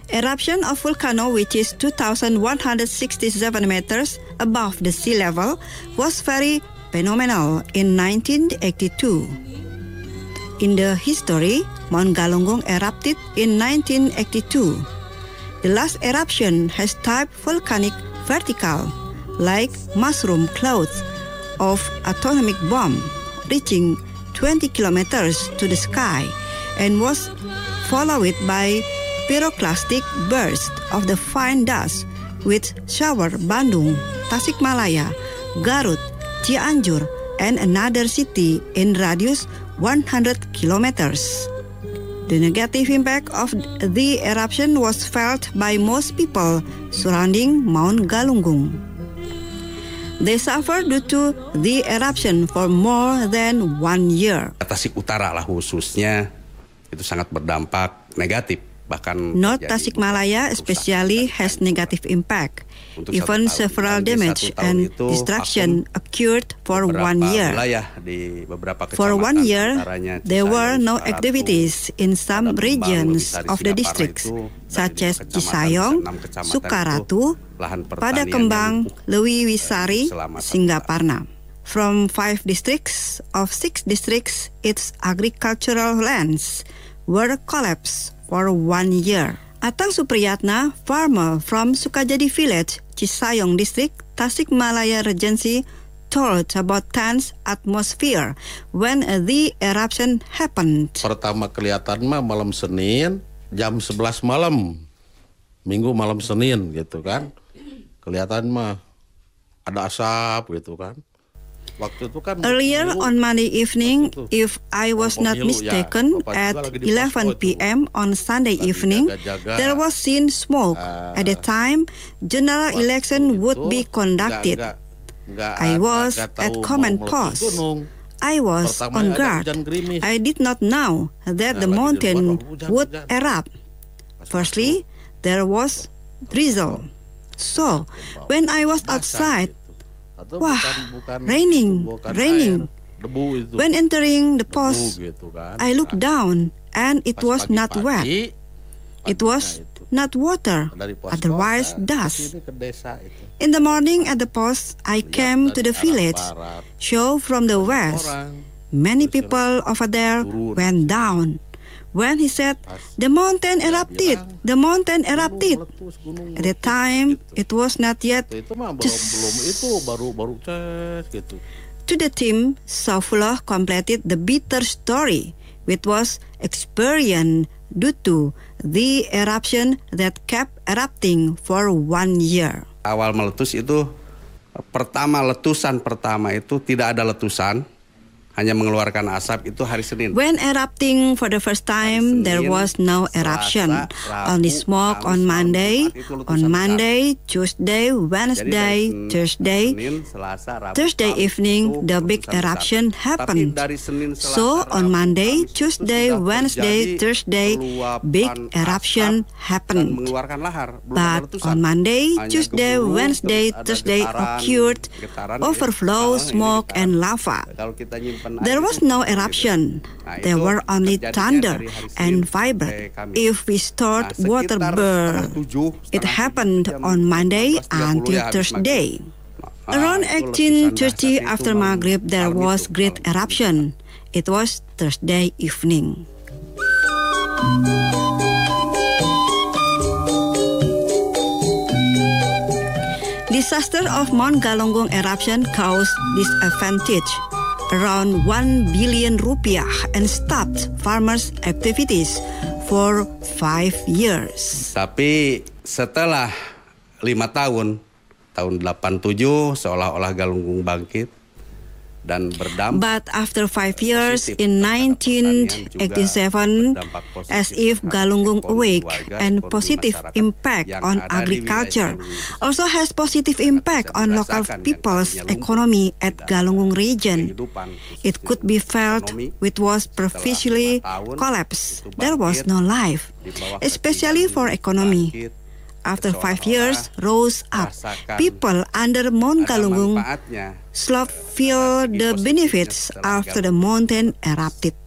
Eruption of volcano, which is 2,167 meters above the sea level, was very phenomenal in 1982. In the history, Mount Galunggung erupted in 1982. The last eruption has type volcanic vertical, like mushroom clouds of atomic bomb, reaching 20 kilometers to the sky, and was followed by pyroclastic burst of the fine dust which showered Bandung, Tasikmalaya, Garut, Cianjur, and another city in radius 100 kilometers. The negative impact of the eruption was felt by most people surrounding Mount Galunggung. They suffered due to the eruption for more than 1 year. Tasik Utara lah khususnya itu sangat berdampak negatif. North Tasikmalaya especially has negative impact. Even several damage and destruction occurred for 1 year. For 1 year, there were no activities in some regions of the districts, such as Cisayong, Sukaratu, Padakembang, Lewiwisari, Singaparna. From 5 districts of 6 districts, its agricultural lands were collapsed for 1 year. Atang Supriyatna, farmer from Sukajadi village, Cisayong district, Tasikmalaya Regency, told about tense atmosphere when the eruption happened. Pertama kelihatan mah malam Senin, jam 11 malam, Minggu malam Senin gitu kan. Kelihatan mah ada asap gitu kan. Earlier on Monday evening, if I was not mistaken, at 11 p.m. on Sunday evening, there was seen smoke. At the time, general election would be conducted. I was at command post. I was on guard. I did not know that the mountain would erupt. Firstly, there was drizzle. So, when I was outside, wah, raining. When entering the post, I looked down and it was not wet. It was not water, otherwise dust. In the morning at the post, I came to the village, show from the west. Many people over there went down. When he said, the mountain erupted. At the time, it was not yet. To the team, Saifullah completed the bitter story, which was experienced due to the eruption that kept erupting for 1 year. Awal meletus itu, letusan pertama itu tidak ada letusan, hanya mengeluarkan asap itu hari Senin. When erupting for the first time, there was no eruption. Only smoke on Monday, Tuesday, Wednesday, Thursday. Thursday evening, the big eruption happened. So on Monday, Tuesday, Wednesday, Thursday, big eruption happened. But on Monday, Tuesday, Wednesday, Thursday occurred overflow, smoke, and lava. There was no eruption. There were only thunder and vibrate. If we stored water burn, it happened on Monday until Thursday. Around 18:30 after Maghrib, there was great eruption. It was Thursday evening. Disaster of Mount Galunggung eruption caused disadvantage around 1 billion rupiah and stopped farmers' activities for 5 years. Tapi setelah 5 tahun 87 seolah-olah Galunggung bangkit dan berdampak. But after 5 years in 1987, as if Galunggung awake and positive impact on agriculture, also has positive impact on local people's economy at Galunggung region. It could be felt which was previously collapsed. There was no life, especially for economy. After 5 years, rose up. People under Mount Galunggung slope feel the benefits after the mountain erupted.